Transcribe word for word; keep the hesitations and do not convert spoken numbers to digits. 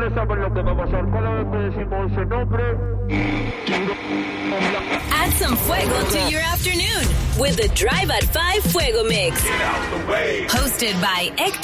ustedes saben lo que va a pasar cada vez que decimos ese nombre. Add some fuego to your afternoon with the Drive at five Fuego Mix. Hosted by Héctor